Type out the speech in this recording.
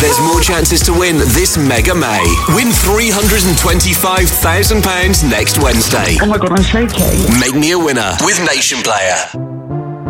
There's more chances to win this Mega May. Win £325,000 next Wednesday. Oh my God, I'm shaking. Make me a winner with Nation Player.